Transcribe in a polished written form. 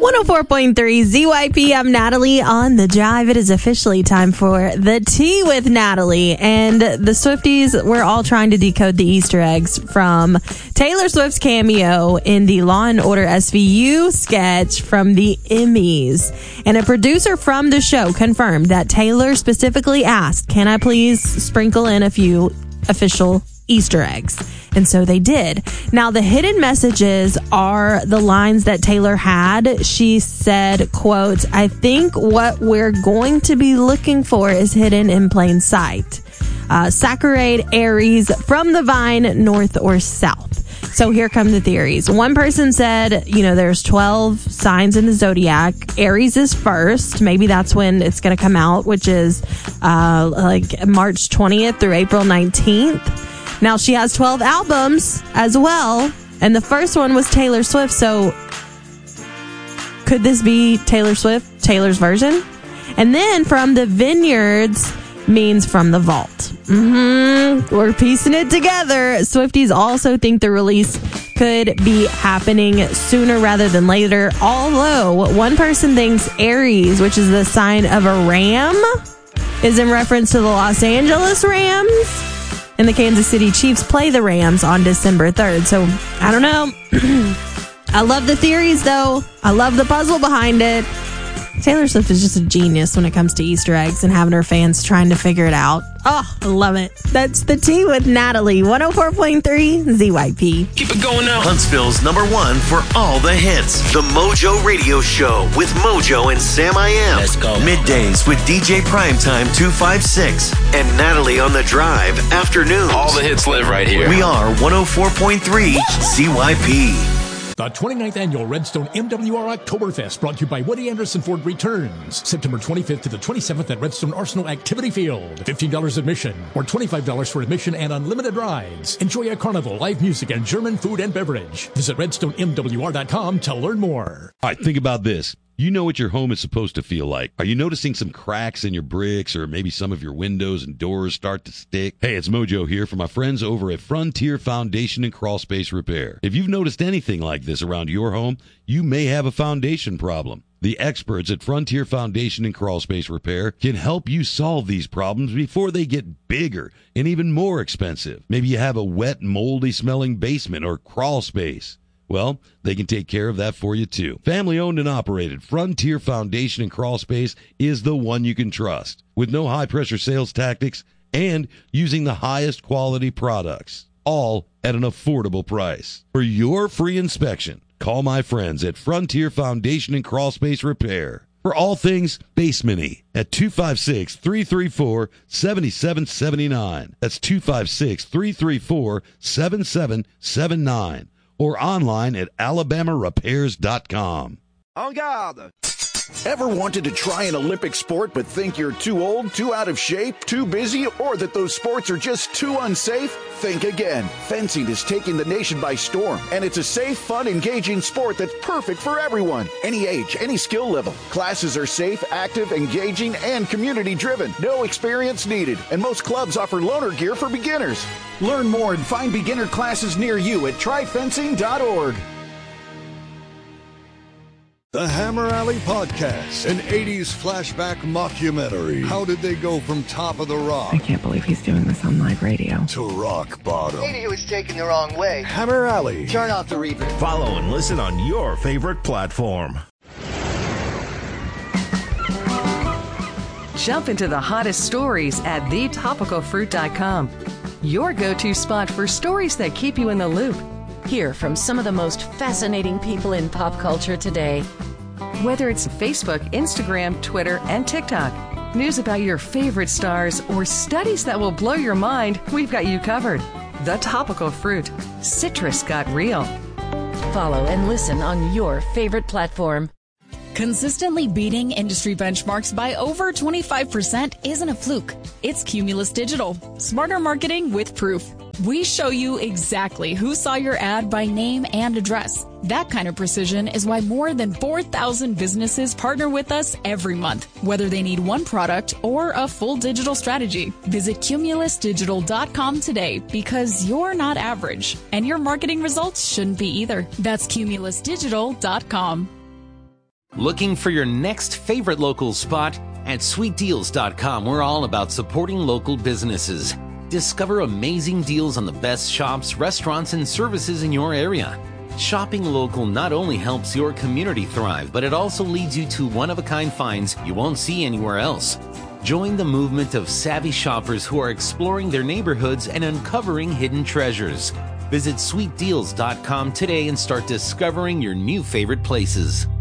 104.3 ZYP. I'm Natalie on The Drive. It is officially time for the Tea with Natalie. And the Swifties, we're all trying to decode the Easter eggs from Taylor Swift's cameo in the Law & Order SVU sketch from the Emmys. And a producer from the show confirmed that Taylor specifically asked, "Can I please sprinkle in a few official Easter eggs?" And so they did. Now, the hidden messages are the lines that Taylor had. She said, quote, "I think what we're going to be looking for is hidden in plain sight. Saccharide, Aries, from the vine, north or south." So here come the theories. One person said, there's 12 signs in the zodiac. Aries is first. Maybe that's when it's going to come out, which is like March 20th through April 19th. Now, she has 12 albums as well, and the first one was Taylor Swift, so could this be Taylor Swift, Taylor's version? And then from the vineyards means from the vault. We're piecing it together. Swifties also think the release could be happening sooner rather than later, although one person thinks Aries, which is the sign of a ram, is in reference to the Los Angeles Rams. And the Kansas City Chiefs play the Rams on December 3rd. So, I don't know. I love the theories, though. I love the puzzle behind it. Taylor Swift is just a genius when it comes to Easter eggs and having her fans trying to figure it out. Oh, I love it. That's the Tea with Natalie, 104.3 ZYP. Keep it going now. Huntsville's #1 for all the hits. The Mojo Radio Show with Mojo and Sam I Am. Let's go. Middays with DJ Primetime 256 and Natalie on the Drive afternoons. All the hits live right here. We are 104.3 ZYP. The 29th Annual Redstone MWR Oktoberfest, brought to you by Woody Anderson Ford, returns September 25th to the 27th at Redstone Arsenal Activity Field. $15 admission or $25 for admission and unlimited rides. Enjoy a carnival, live music, and German food and beverage. Visit RedstoneMWR.com to learn more. All right, think about this. You know what your home is supposed to feel like. Are you noticing some cracks in your bricks, or maybe some of your windows and doors start to stick? Hey, it's Mojo here for my friends over at Frontier Foundation and Crawl Space Repair. If you've noticed anything like this around your home, you may have a foundation problem. The experts at Frontier Foundation and Crawl Space Repair can help you solve these problems before they get bigger and even more expensive. Maybe you have a wet, moldy smelling basement or crawl space. Well, they can take care of that for you, too. Family-owned and operated, Frontier Foundation and Crawl Space is the one you can trust, with no high-pressure sales tactics and using the highest quality products, all at an affordable price. For your free inspection, call my friends at Frontier Foundation and Crawl Space Repair for all things basement-y at 256-334-7779. That's 256-334-7779. Or online at alabamarepairs.com. En garde! Ever wanted to try an Olympic sport but think you're too old, too out of shape, too busy, or that those sports are just too unsafe? Think again. Fencing is taking the nation by storm, and it's a safe, fun, engaging sport that's perfect for everyone. Any age, any skill level. Classes are safe, active, engaging, and community-driven. No experience needed, and most clubs offer loaner gear for beginners. Learn more and find beginner classes near you at tryfencing.org. The Hammer Alley Podcast, an 80s flashback mockumentary. How did they go from top of the rock? I can't believe he's doing this on live radio. To rock bottom. Maybe he was taken the wrong way. Hammer Alley. Turn off the reverb. Follow and listen on your favorite platform. Jump into the hottest stories at thetopicalfruit.com. Your go-to spot for stories that keep you in the loop. Hear from some of the most fascinating people in pop culture today. Whether it's Facebook, Instagram, Twitter, and TikTok, news about your favorite stars, or studies that will blow your mind, we've got you covered. The Topical Fruit. Citrus got real. Follow and listen on your favorite platform. Consistently beating industry benchmarks by over 25% isn't a fluke. It's Cumulus Digital. Smarter marketing with proof. We show you exactly who saw your ad by name and address. That kind of precision is why more than 4,000 businesses partner with us every month, whether they need one product or a full digital strategy. Visit cumulusdigital.com today, because you're not average, and your marketing results shouldn't be either. That's cumulusdigital.com. Looking for your next favorite local spot? At sweetdeals.com, we're all about supporting local businesses. Discover amazing deals on the best shops, restaurants, and services in your area. Shopping local not only helps your community thrive, but it also leads you to one-of-a-kind finds you won't see anywhere else. Join the movement of savvy shoppers who are exploring their neighborhoods and uncovering hidden treasures. Visit sweetdeals.com today and start discovering your new favorite places.